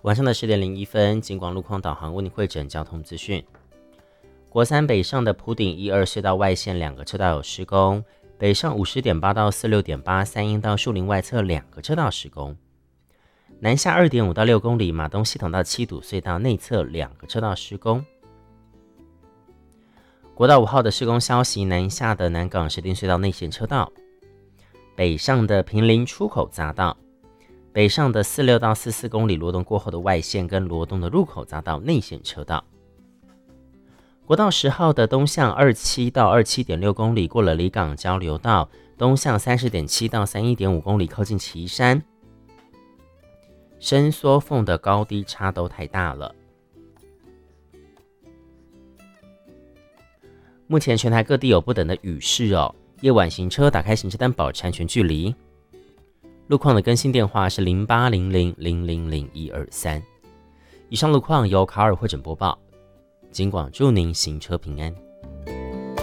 晚上的10点01分，警广路况导航为你汇整交通资讯。国三北上的埔顶1、2隧道外线2个车道有施工，北上50.8到46.8三鶯到树林外侧2个车道施工。南下2.5到6公里，马东系统到七堵隧道内侧2个车道施工。国道5号的施工消息，南下的南港石碇隧道内线车道，北上的坪林出口匝道，北上的46到44公里罗东过后的外线跟罗东的入口匝道内线车道。国道10号的东向27到27.6公里，过了离港交流道，东向30.7到31.5公里，靠近旗山，伸缩缝的高低差都太大了。目前全台各地有不等的雨势哦，夜晚行车打开行车单保持安全距离。路况的更新电话是0800000123。以上路况由卡尔汇整播报，警广祝您行车平安。